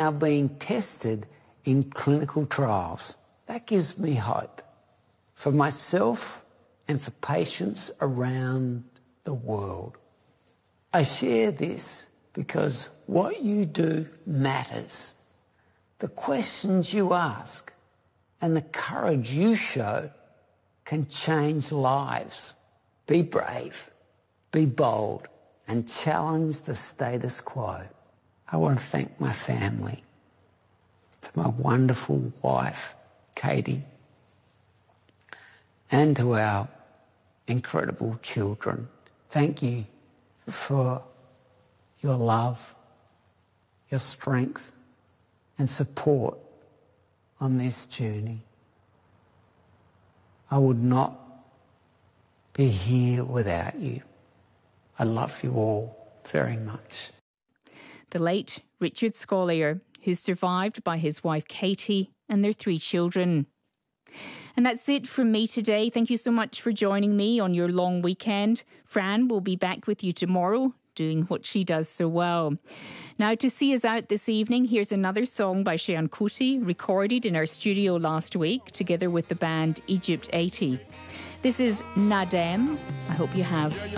now being tested in clinical trials. That gives me hope for myself and for patients around the world. I share this because what you do matters. The questions you ask and the courage you show can change lives. Be brave, be bold, and challenge the status quo. I want to thank my family, to my wonderful wife, Katie, and to our incredible children. Thank you for your love, your strength, and support on this journey. I would not be here without you. I love you all very much. The late Richard Scolyer, who's survived by his wife Katie and their 3 children. And that's it from me today. Thank you so much for joining me on your long weekend. Fran will be back with you tomorrow, doing what she does so well. Now, to see us out this evening, here's another song by Sean Kuti, recorded in our studio last week, together with the band Egypt 80. This is Nadem. I hope you have a